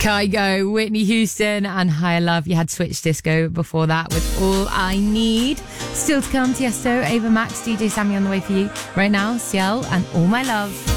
Kygo, Whitney Houston, and Higher Love. You had Switch Disco before that with All I Need. Still to come, Tiesto, Ava Max, DJ Sammy on the way for you. Right now, Ciel and All My Love.